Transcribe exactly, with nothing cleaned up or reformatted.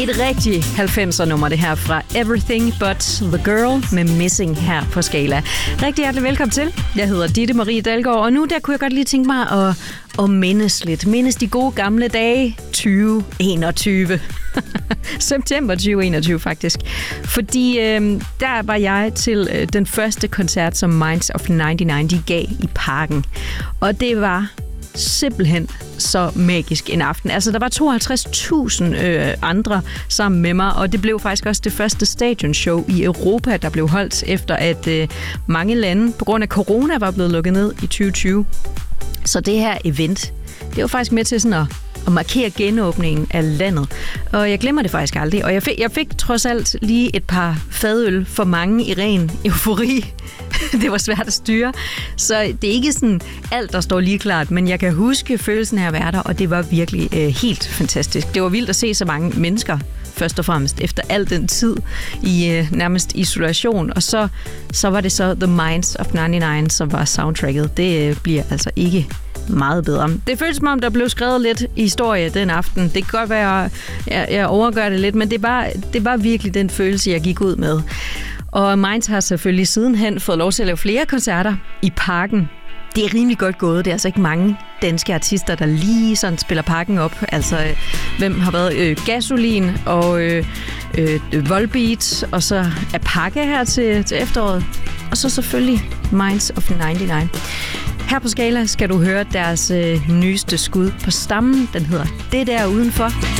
Et rigtigt halvfemser nummer, det her fra Everything But The Girl med Missing her på Skala. Rigtig hjertelig velkommen til. Jeg hedder Ditte Marie Dalgaard, og nu der kunne jeg godt lige tænke mig at, at mindes lidt. Mindes de gode gamle dage tyve enogtyve. September tyve enogtyve faktisk. Fordi øh, der var jeg til øh, den første koncert, som Minds of nioghalvfems de gav i Parken. Og det var simpelthen så magisk en aften. Altså, der var tooghalvtreds tusind øh, andre sammen med mig, og det blev faktisk også det første stadionshow i Europa, der blev holdt efter, at øh, mange lande på grund af corona var blevet lukket ned i tyve tyve. Så det her event, det var faktisk med til sådan at og markere genåbningen af landet. Og jeg glemmer det faktisk aldrig. Og jeg fik, jeg fik trods alt lige et par fadøl for mange i ren eufori. Det var svært at styre. Så det er ikke sådan alt, der står lige klart, men jeg kan huske følelsen af at være der, og det var virkelig øh, helt fantastisk. Det var vildt at se så mange mennesker, først og fremmest, efter al den tid i øh, nærmest isolation. Og så, så var det så The Minds of nioghalvfems, som var soundtracket. Det øh, bliver altså ikke meget bedre. Det føles som om, der blev skrevet lidt historie den aften. Det kan godt være, at jeg, jeg overgør det lidt, men det var, det var virkelig den følelse, jeg gik ud med. Og Minds har selvfølgelig sidenhen fået lov til at lave flere koncerter i Parken. Det er rimelig godt gået. Det er altså ikke mange danske artister, der lige sådan spiller Parken op. Altså, hvem har været øh, Gasolin og øh, øh, Volbeat, og så Apache her til, til efteråret. Og så selvfølgelig Minds of nioghalvfems. Her på Skala skal du høre deres øh, nyeste skud på stammen. Den hedder Det Der Udenfor.